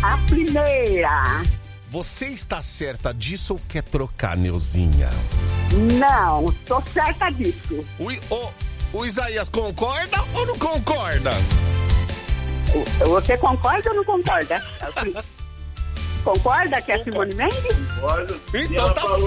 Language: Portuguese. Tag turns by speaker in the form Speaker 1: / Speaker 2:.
Speaker 1: A primeira.
Speaker 2: Você está certa disso ou quer trocar, Neuzinha?
Speaker 1: Não, tô certa disso.
Speaker 2: O Isaías concorda ou não concorda?
Speaker 1: Você concorda ou não concorda? Concorda que é Simone Mendes?
Speaker 3: Concordo.
Speaker 2: Então tá